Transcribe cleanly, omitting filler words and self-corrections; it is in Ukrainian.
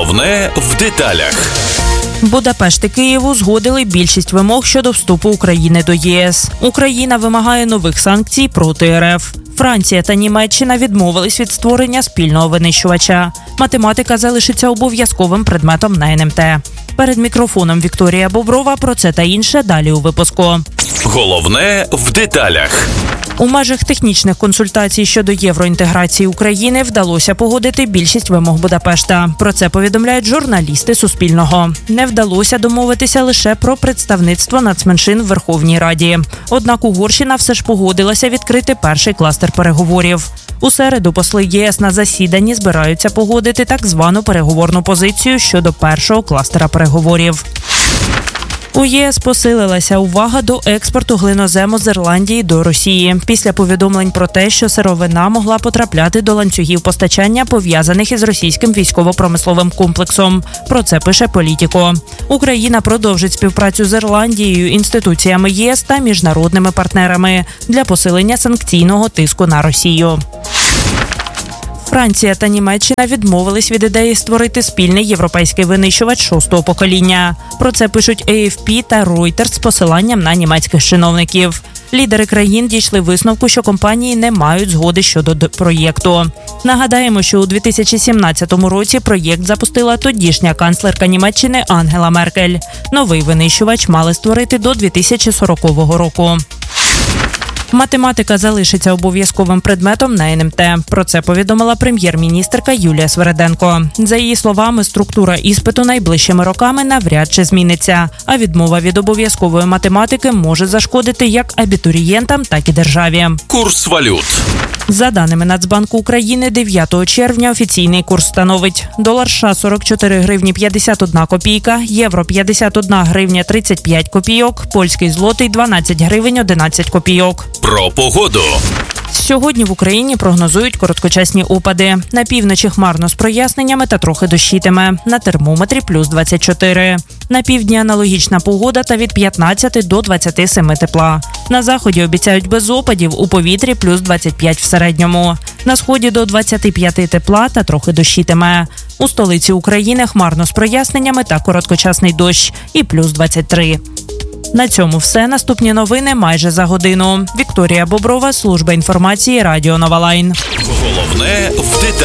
Головне в деталях. Будапешт і Київ узгодили більшість вимог щодо вступу України до ЄС. Україна вимагає нових санкцій проти РФ. Франція та Німеччина відмовились від створення спільного винищувача. Математика залишиться обов'язковим предметом на НМТ. Перед мікрофоном Вікторія Боброва. Про це та інше далі у випуску. Головне в деталях. У межах технічних консультацій щодо євроінтеграції України вдалося погодити більшість вимог Будапешта. Про це повідомляють журналісти Суспільного. Не вдалося домовитися лише про представництво нацменшин в Верховній Раді. Однак Угорщина все ж погодилася відкрити перший кластер переговорів. У середу посли ЄС на засіданні збираються погодити так звану переговорну позицію щодо першого кластера переговорів. У ЄС посилилася увага до експорту глинозему з Ірландії до Росії після повідомлень про те, що сировина могла потрапляти до ланцюгів постачання, пов'язаних із російським військово-промисловим комплексом. Про це пише Політіко. Україна продовжить співпрацю з Ірландією, інституціями ЄС та міжнародними партнерами для посилення санкційного тиску на Росію. Франція та Німеччина відмовились від ідеї створити спільний європейський винищувач 6-го покоління. Про це пишуть AFP та Reuters з посиланням на німецьких чиновників. Лідери країн дійшли висновку, що компанії не мають згоди щодо проєкту. Нагадаємо, що у 2017 році проєкт запустила тодішня канцлерка Німеччини Ангела Меркель. Новий винищувач мали створити до 2040 року. Математика залишиться обов'язковим предметом на НМТ. Про це повідомила прем'єр-міністерка Юлія Свериденко. За її словами, структура іспиту найближчими роками навряд чи зміниться, а відмова від обов'язкової математики може зашкодити як абітурієнтам, так і державі. Курс валют. За даними Нацбанку України, 9 червня офіційний курс становить: долар США – 44 гривні 51 копійка, євро – 51 гривня 35 копійок, польський злотий – 12 гривень 11 копійок. Про погоду. Сьогодні в Україні прогнозують короткочасні опади. На півночі хмарно з проясненнями та трохи дощитиме. На термометрі плюс 24. На півдні аналогічна погода та від 15 до 27 тепла. На заході обіцяють без опадів, у повітрі плюс 25 в середньому. На сході до 25 тепла та трохи дощитиме. У столиці України хмарно з проясненнями та короткочасний дощ і плюс 23. На цьому все. Наступні новини майже за годину. Вікторія Боброва, служба інформації Радіо Нова Лайн. Головне в деталях.